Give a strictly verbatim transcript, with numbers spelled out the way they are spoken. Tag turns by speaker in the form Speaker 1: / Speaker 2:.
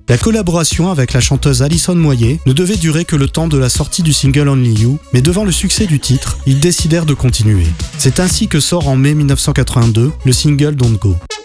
Speaker 1: La collaboration avec la chanteuse Alison Moyet ne devait durer que le temps de la sortie du single Only You, mais devant le succès du titre, ils décidèrent de continuer. C'est ainsi que sort en mai mille neuf cent quatre-vingt-deux le single Don't Go.